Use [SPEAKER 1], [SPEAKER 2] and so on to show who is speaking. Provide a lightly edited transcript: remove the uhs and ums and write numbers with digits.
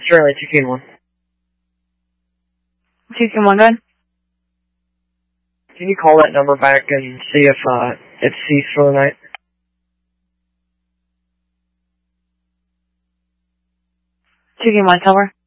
[SPEAKER 1] Charlie, 2K1.
[SPEAKER 2] 2K1, go ahead.
[SPEAKER 1] Can you call that number back and see if it's ceased for the night?
[SPEAKER 2] 2K1, tell her.